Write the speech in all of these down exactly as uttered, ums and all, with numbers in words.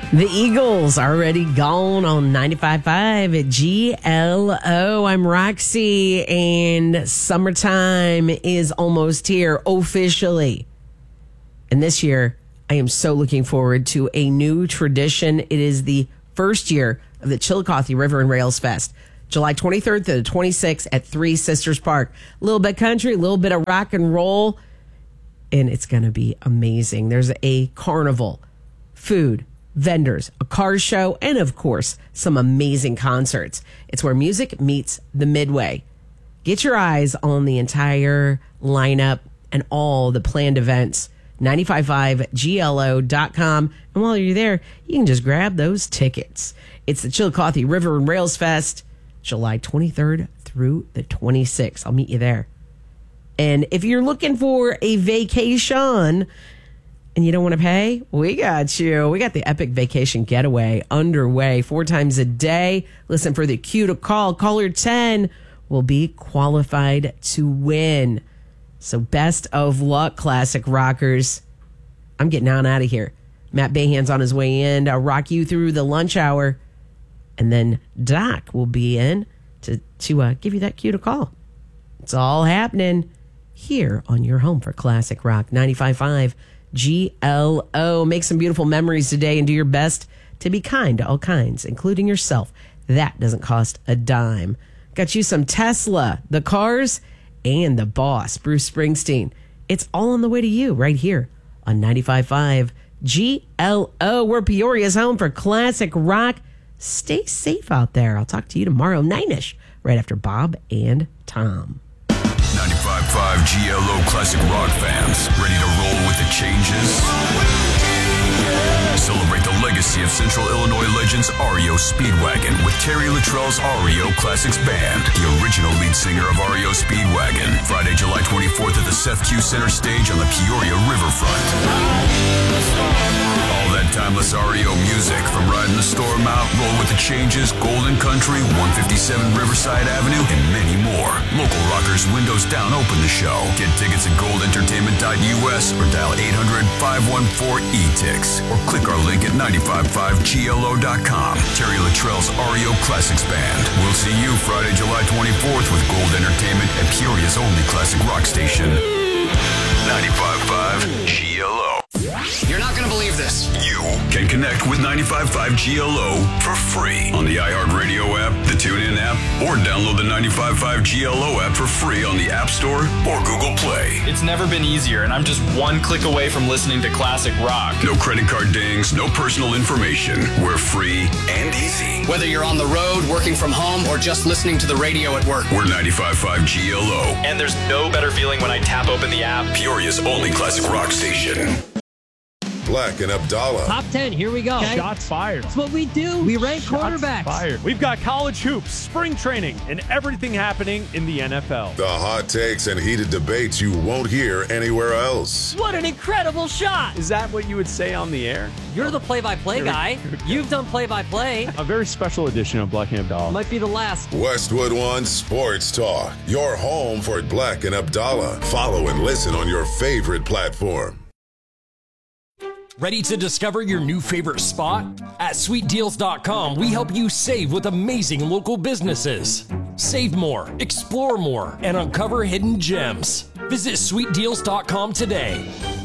The Eagles already gone on ninety-five point five at G L O. I'm Roxy, and summertime is almost here officially. And this year, I am so looking forward to a new tradition. It is the first year of the Chillicothe River and Rails Fest. July twenty-third to the twenty-sixth at Three Sisters Park. A little bit country, a little bit of rock and roll, and it's going to be amazing. There's a carnival, food, vendors, a car show, and of course, some amazing concerts. It's where music meets the Midway. Get your eyes on the entire lineup and all the planned events. nine five five G L O dot com. And while you're there, you can just grab those tickets. It's the Chillicothe River and Rails Fest, July twenty-third through the twenty-sixth. I'll meet you there. And if you're looking for a vacation and you don't want to pay, we got you. We got the Epic Vacation Getaway underway four times a day. Listen for the cue to call. Caller ten will be qualified to win. So best of luck, classic rockers. I'm getting on out of here. Matt Bayhan's on his way in. I'll rock you through the lunch hour. And then Doc will be in to, to uh, give you that cue to call. It's all happening here on your home for classic rock. ninety-five point five G L O. Make some beautiful memories today and do your best to be kind to all kinds, including yourself. That doesn't cost a dime. Got you some Tesla, the Cars, and the Boss, Bruce Springsteen. It's all on the way to you right here on ninety-five point five G L O. We're Peoria's home for classic rock. Stay safe out there. I'll talk to you tomorrow, nine-ish, right after Bob and Tom. ninety-five point five G L O Classic Rock fans, ready to roll with the changes? Celebrate the legacy of Central Illinois legends R E O Speedwagon with Terry Luttrell's R E O Classics Band, the original lead singer of R E O Speedwagon. Friday, July twenty-fourth at the Seth Q Center stage on the Peoria Riverfront. All that timeless R E O music, from Riding the Storm Out, Roll with the Changes, Golden Country, one fifty-seven Riverside Avenue, and many more. Local rockers windows down open the show. Get tickets at gold entertainment dot U S or dial eight hundred, five one four, E T I X or click our link at ninety-five point five G L O dot com. Terry Luttrell's R E O Classics Band. We'll see you Friday, July twenty-fourth with Gold Entertainment at Peoria's only classic rock station. ninety-five point five G L O. You're not going to believe this. You can connect with ninety-five point five G L O for free on the iHeartRadio app, the TuneIn app, or download the ninety-five point five G L O app for free on the App Store or Google Play. It's never been easier, and I'm just one click away from listening to classic rock. No credit card dings, no personal information. We're free and easy. Whether you're on the road, working from home, or just listening to the radio at work. We're ninety-five point five G L O. And there's no better feeling when I tap open the app. Peoria's only classic rock station. Black and Abdallah. Top ten, here we go. Okay. Shots fired. That's what we do. We rank Shots quarterbacks. Fired. We've got college hoops, spring training, and everything happening in the N F L. The hot takes and heated debates you won't hear anywhere else. What an incredible shot. Is that what you would say on the air? You're the play-by-play guy. You've done play-by-play. A very special edition of Black and Abdallah. Might be the last. Westwood One Sports Talk. Your home for Black and Abdallah. Follow and listen on your favorite platform. Ready to discover your new favorite spot? At sweet deals dot com, we help you save with amazing local businesses. Save more, explore more, and uncover hidden gems. Visit sweet deals dot com today.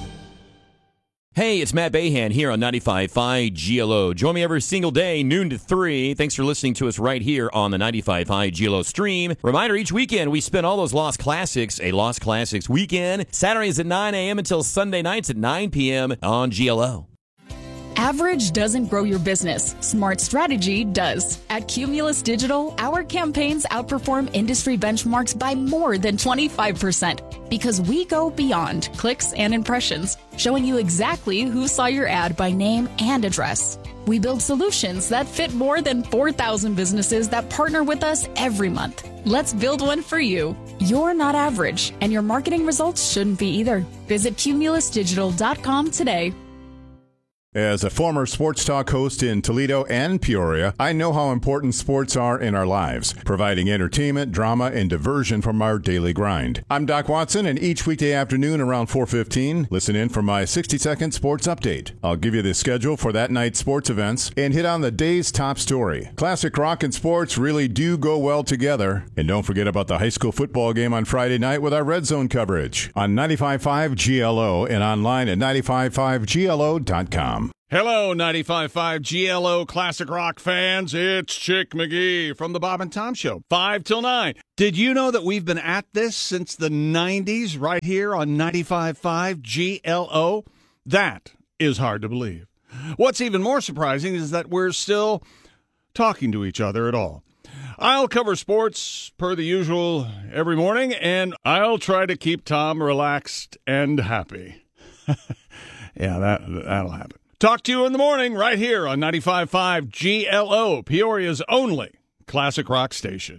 Hey, it's Matt Bayhan here on ninety-five point five G L O. Join me every single day, noon to three. Thanks for listening to us right here on the ninety-five point five G L O stream. Reminder, each weekend we spin all those Lost Classics, a Lost Classics weekend. Saturdays at nine a.m. until Sunday nights at nine p.m. on G L O. Average doesn't grow your business. Smart strategy does. At Cumulus Digital, our campaigns outperform industry benchmarks by more than twenty-five percent because we go beyond clicks and impressions, showing you exactly who saw your ad by name and address. We build solutions that fit more than four thousand businesses that partner with us every month. Let's build one for you. You're not average, and your marketing results shouldn't be either. Visit cumulus digital dot com today. As a former sports talk host in Toledo and Peoria, I know how important sports are in our lives, providing entertainment, drama, and diversion from our daily grind. I'm Doc Watson, and each weekday afternoon around four fifteen, listen in for my sixty-second sports update. I'll give you the schedule for that night's sports events and hit on the day's top story. Classic rock and sports really do go well together. And don't forget about the high school football game on Friday night with our Red Zone coverage on ninety-five point five G L O and online at ninety-five point five G L O dot com. Hello, ninety-five point five G L O Classic Rock fans. It's Chick McGee from the Bob and Tom Show, five till nine. Did you know that we've been at this since the nineties right here on ninety-five point five G L O? That is hard to believe. What's even more surprising is that we're still talking to each other at all. I'll cover sports per the usual every morning, and I'll try to keep Tom relaxed and happy. Yeah, that, that'll happen. Talk to you in the morning right here on ninety-five point five G L O, Peoria's only classic rock station.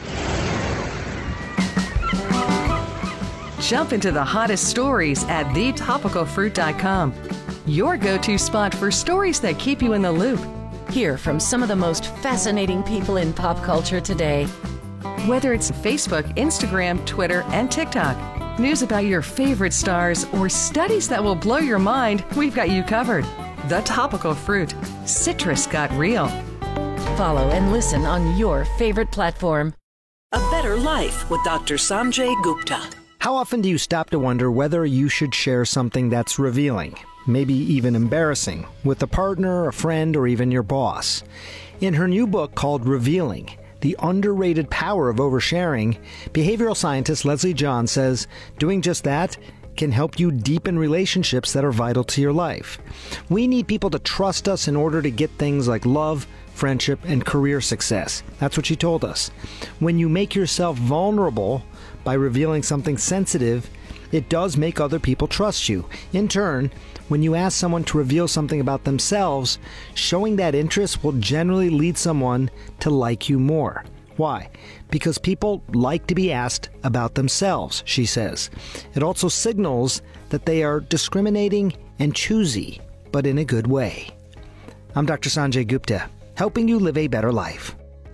Jump into the hottest stories at the topical fruit dot com. Your go-to spot for stories that keep you in the loop. Hear from some of the most fascinating people in pop culture today. Whether it's Facebook, Instagram, Twitter, and TikTok, news about your favorite stars, or studies that will blow your mind, we've got you covered. The Topical Fruit. Citrus got real. Follow and listen on your favorite platform. A Better Life with Doctor Sanjay Gupta. How often do you stop to wonder whether you should share something that's revealing, maybe even embarrassing, with a partner, a friend, or even your boss? In her new book called Revealing, The Underrated Power of Oversharing, behavioral scientist Leslie John says doing just that can help you deepen relationships that are vital to your life. We need people to trust us in order to get things like love, friendship, and career success. That's what she told us. When you make yourself vulnerable by revealing something sensitive, it does make other people trust you. In turn, when you ask someone to reveal something about themselves, showing that interest will generally lead someone to like you more. Why? Because people like to be asked about themselves, she says. It also signals that they are discriminating and choosy, but in a good way. I'm Doctor Sanjay Gupta, helping you live a better life.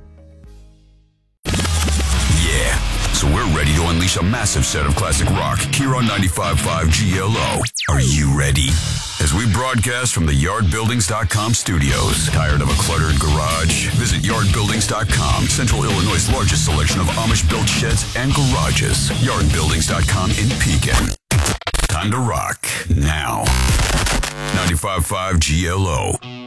Yeah, so we're ready to unleash a massive set of classic rock here on ninety-five point five G L O. Are you ready? As we broadcast from the yard buildings dot com studios. Tired of a cluttered garage? Visit yard buildings dot com, Central Illinois' largest selection of Amish-built sheds and garages. yard buildings dot com in Pekin. Time to rock now. ninety-five point five G L O.